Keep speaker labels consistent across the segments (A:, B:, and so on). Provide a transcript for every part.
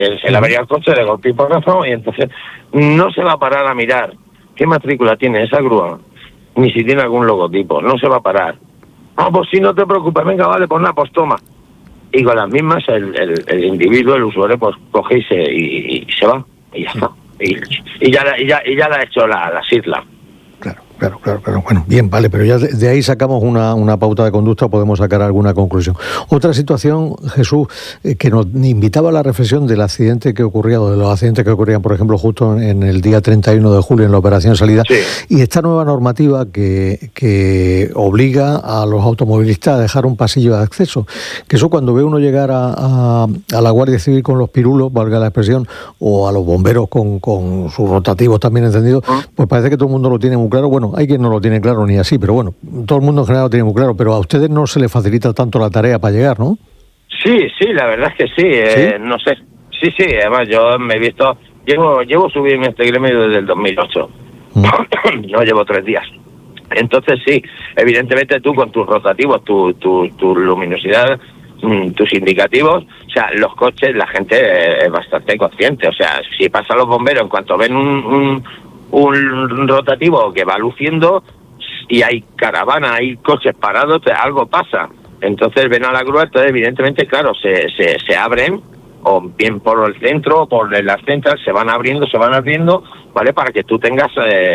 A: Se le avería el coche de golpe y porrazo, y entonces no se va a parar a mirar qué matrícula tiene esa grúa, ni si tiene algún logotipo, no se va a parar. Pues si no te preocupes, venga, vale, pues nada, pues toma. Y con las mismas el individuo, el usuario, pues coge y se va, y ya está. Y ya la ha hecho la isla.
B: Claro. Bueno, bien, vale, pero ya de ahí sacamos una pauta de conducta, podemos sacar alguna conclusión. Otra situación, Jesús, que nos invitaba a la reflexión del accidente que ocurría, o de los accidentes que ocurrían, por ejemplo, justo en el día 31 de julio, en la operación salida, sí. Y esta nueva normativa que obliga a los automovilistas a dejar un pasillo de acceso, que eso cuando ve uno llegar a la Guardia Civil con los pirulos, valga la expresión, o a los bomberos con sus rotativos también encendidos, pues parece que todo el mundo lo tiene muy claro. Bueno, hay quien no lo tiene claro ni así, pero bueno, todo el mundo en general lo tiene muy claro, pero a ustedes no se les facilita tanto la tarea para llegar, ¿no?
A: Sí, la verdad es que sí, ¿sí? No sé. Sí, además yo me he visto, llevo subido en este gremio desde el 2008, no llevo 3 días. Entonces sí, evidentemente tú con tus rotativos, tu luminosidad, tus indicativos, o sea, los coches, la gente es bastante consciente, o sea, si pasan los bomberos, en cuanto ven un rotativo que va luciendo y hay caravana, hay coches parados, algo pasa. Entonces ven a la grúa, entonces evidentemente, claro, se abren, o bien por el centro o por las centras, se van abriendo, ¿vale? Para que tú tengas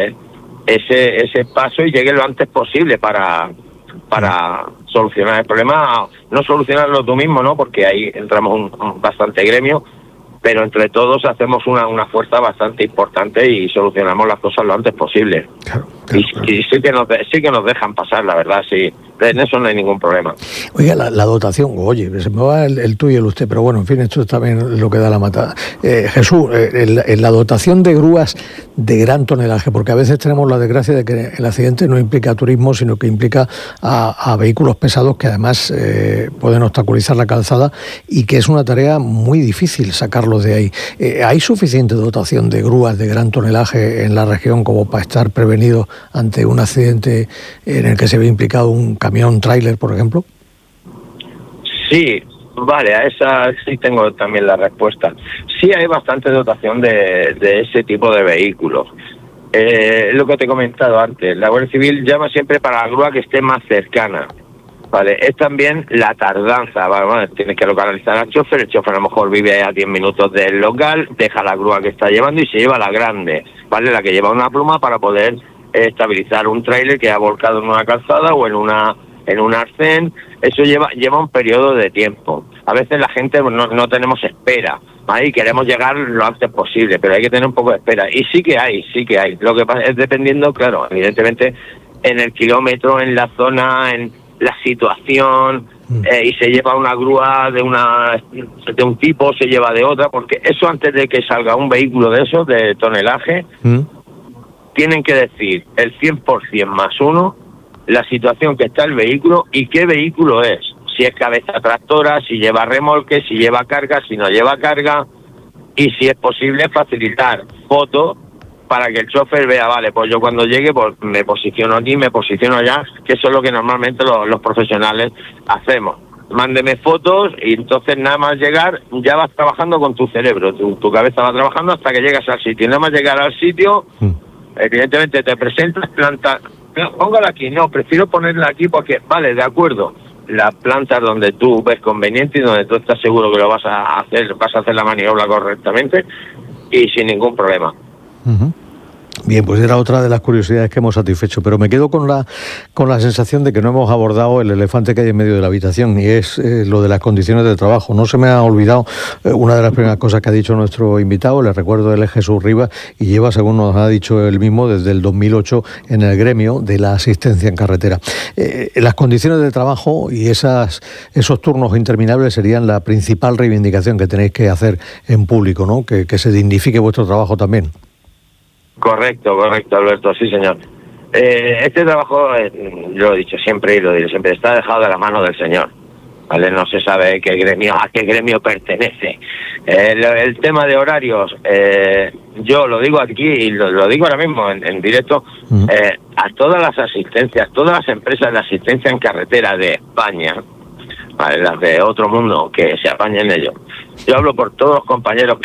A: ese paso y llegue lo antes posible para solucionar el problema. No solucionarlo tú mismo, ¿no? Porque ahí entramos un bastante gremio, pero entre todos hacemos una fuerza bastante importante y solucionamos las cosas lo antes posible. Claro. Y sí que nos dejan pasar, la verdad, sí. En eso no hay ningún problema.
B: Oiga, la dotación, oye, se me va el tú y el usted, pero bueno, en fin, esto es también lo que da la matada. Jesús, la dotación de grúas de gran tonelaje, porque a veces tenemos la desgracia de que el accidente no implica turismo, sino que implica a vehículos pesados que además pueden obstaculizar la calzada y que es una tarea muy difícil sacarlos de ahí. ¿Hay suficiente dotación de grúas de gran tonelaje en la región como para estar prevenidos ante un accidente en el que se ve implicado un camión tráiler, por ejemplo?
A: Sí, vale, a esa sí tengo también la respuesta. Sí hay bastante dotación de ese tipo de vehículos. Lo que te he comentado antes, la Guardia Civil llama siempre para la grúa que esté más cercana. Vale, es también la tardanza, ¿vale? Tienes que localizar al chofer, el chofer a lo mejor vive a 10 minutos del local, deja la grúa que está llevando y se lleva la grande, ¿vale? La que lleva una pluma para poder estabilizar un tráiler que ha volcado en una calzada o en un arcén. Eso lleva un periodo de tiempo. A veces la gente no tenemos espera, ¿vale? Y queremos llegar lo antes posible, pero hay que tener un poco de espera. Y sí que hay. Lo que pasa es dependiendo, claro, evidentemente, en el kilómetro, en la zona, en la situación, y se lleva una grúa de un tipo, se lleva de otra, porque eso antes de que salga un vehículo de esos, de tonelaje, tienen que decir el 100% más uno, la situación que está el vehículo y qué vehículo es. Si es cabeza tractora, si lleva remolque, si lleva carga, si no lleva carga, y si es posible facilitar fotos para que el chofer vea, vale, pues yo cuando llegue pues me posiciono aquí, me posiciono allá, que eso es lo que normalmente los profesionales hacemos. Mándeme fotos y entonces nada más llegar ya vas trabajando con tu cerebro, tu cabeza va trabajando hasta que llegas al sitio. Nada más llegar al sitio, evidentemente te presentas, planta, póngala aquí, no, prefiero ponerla aquí porque, vale, de acuerdo, la planta donde tú ves conveniente y donde tú estás seguro que lo vas a hacer la maniobra correctamente y sin ningún problema.
B: Bien, pues era otra de las curiosidades que hemos satisfecho, pero me quedo con la sensación de que no hemos abordado el elefante que hay en medio de la habitación, y es lo de las condiciones de trabajo. No se me ha olvidado una de las primeras cosas que ha dicho nuestro invitado, le recuerdo, él es Jesús Rivas, y lleva, según nos ha dicho él mismo, desde el 2008 en el gremio de la asistencia en carretera. Las condiciones de trabajo y esos turnos interminables serían la principal reivindicación que tenéis que hacer en público, ¿no? Que se dignifique vuestro trabajo también.
A: Correcto, Alberto, sí, señor. Este trabajo, yo lo he dicho siempre y lo diré siempre, está dejado de la mano del Señor, ¿vale? No se sabe a qué gremio pertenece. El tema de horarios, yo lo digo aquí y lo digo ahora mismo en directo, a todas las asistencias, todas las empresas de asistencia en carretera de España, ¿vale? Las de otro mundo que se apañen ellos, Yo hablo por todos los compañeros